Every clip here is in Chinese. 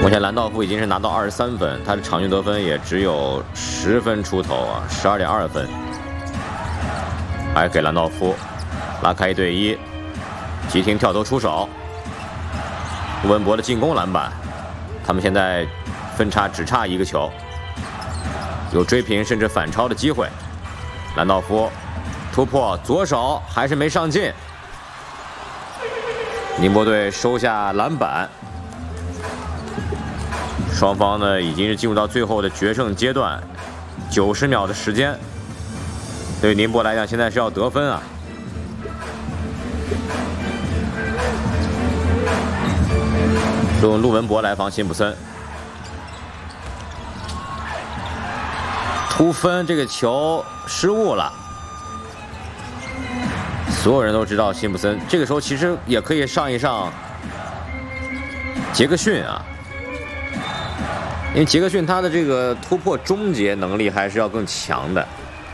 目前兰道夫已经是拿到23分，他的场均得分也只有10分出头啊，12.2分。还给兰道夫拉开1对1，急停跳投出手。陆文博的进攻篮板，他们现在分差只差1个球，有追平甚至反超的机会。兰道夫突破左手还是没上进，宁波队收下篮板。双方呢已经是进入到最后的决胜阶段，90秒的时间，对宁波来讲现在是要得分啊。用陆文博来防辛普森，突分这个球失误了。所有人都知道辛普森这个时候其实也可以上一上杰克逊啊，因为杰克逊他的这个突破终结能力还是要更强的。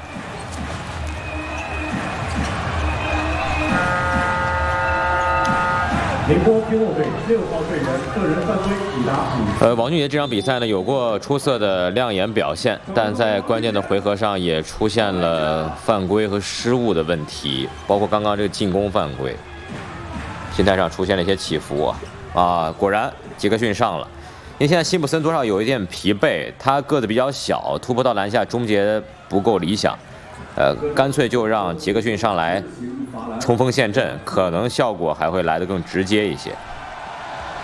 宁波天后队6号队员个人犯规已达5。 王俊杰这场比赛呢有过出色的亮眼表现，但在关键的回合上也出现了犯规和失误的问题，包括刚刚这个进攻犯规，心态上出现了一些起伏啊。果然杰克逊上了，因为现在辛普森多少有一点疲惫，他个子比较小，突破到篮下终结不够理想，干脆就让杰克逊上来冲锋陷阵，可能效果还会来得更直接一些。